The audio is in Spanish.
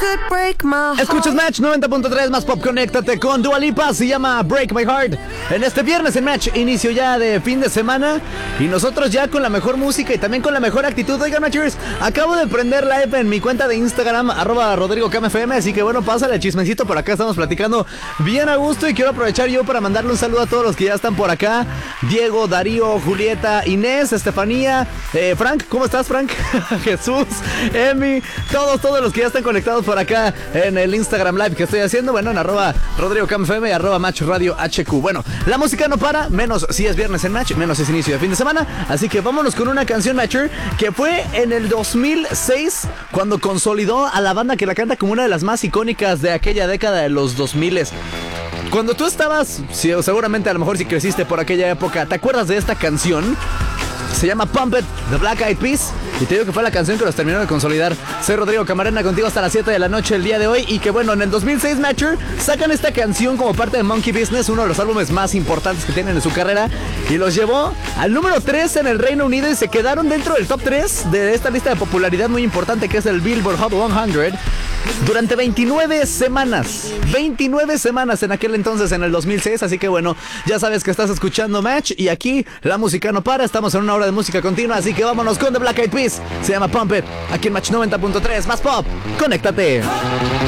Escuchas Match 90.3 más pop, conéctate con Dua Lipa, se llama Break My Heart. En este viernes en Match, inicio ya de fin de semana y nosotros ya con la mejor música y también con la mejor actitud. Oigan, Matchers, acabo de prender live en mi cuenta de Instagram, @RodrigoCamFM, así que bueno, pásale el chismecito, por acá estamos platicando bien a gusto y quiero aprovechar yo para mandarle un saludo a todos los que ya están por acá. Diego, Darío, Julieta, Inés, Estefanía, Frank, ¿cómo estás, Frank? Jesús, Emi, todos los que ya están conectados por acá en el Instagram Live que estoy haciendo, bueno, en @RodrigoCamFM y @Match Radio HQ. Bueno, la música no para, menos si es viernes en Match, menos es inicio de fin de semana, así que vámonos con una canción, Matcher, que fue en el 2006 cuando consolidó a la banda que la canta como una de las más icónicas de aquella década de los 2000. Cuando tú estabas, seguramente a lo mejor si creciste por aquella época, ¿te acuerdas de esta canción? Se llama Pump It, The Black Eyed Peas. Y te digo que fue la canción que los terminó de consolidar. Soy Rodrigo Camarena, contigo hasta las 7 de la noche el día de hoy. Y que bueno, en el 2006, Matcher, sacan esta canción como parte de Monkey Business, uno de los álbumes más importantes que tienen en su carrera. Y los llevó al número 3 en el Reino Unido y se quedaron dentro del top 3 de esta lista de popularidad muy importante que es el Billboard Hot 100. Durante 29 semanas. 29 semanas en aquel entonces, en el 2006. Así que bueno, ya sabes que estás escuchando Match. Y aquí la música no para. Estamos en una hora de música continua. Así que vámonos con The Black Eyed Peas. Se llama Pump It. Aquí en Match 90.3. Más pop. Conéctate.